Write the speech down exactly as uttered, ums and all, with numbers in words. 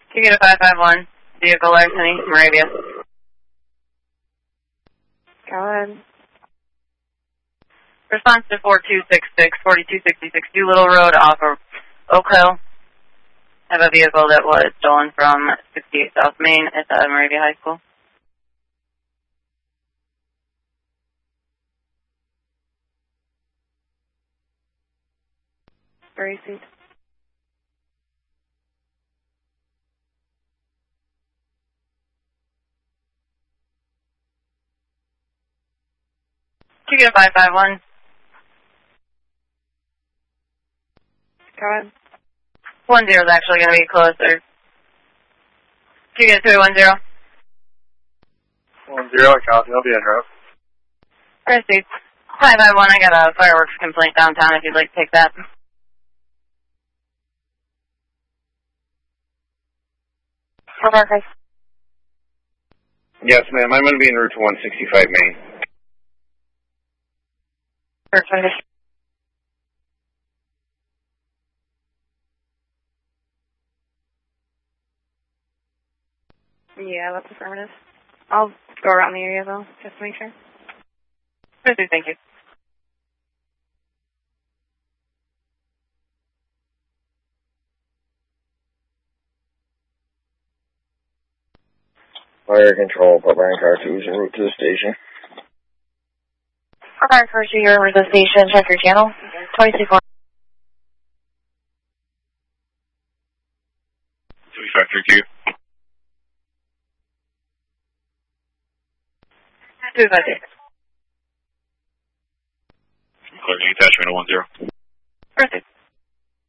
You get a five five one, vehicle larceny, Moravia. Go ahead. Response to four two six six, forty-two sixty-six Doolittle Road off of Oak Hill. I have a vehicle that was stolen from sixty-eight South Main at uh, Moravia High School. Very seat. You get a five five one. Go ahead. One zero is actually going to be closer. You get a three one zero. One zero, I copy. I'll be in route. Proceed. five five one, I got a fireworks complaint downtown if you'd like to take that. Okay. Yes, ma'am. I'm going to be in Route one sixty-five Main. Perfect. Yeah, that's affirmative. I'll go around the area, though, just to make sure. Proceed, thank you. Fire control, Port Bryan Car two is en route to the station. Port Bryan Car two, you're over to the station. Check your channel. twenty-two four. three five three two. two five six. Clergy attachment one zero. Proceed.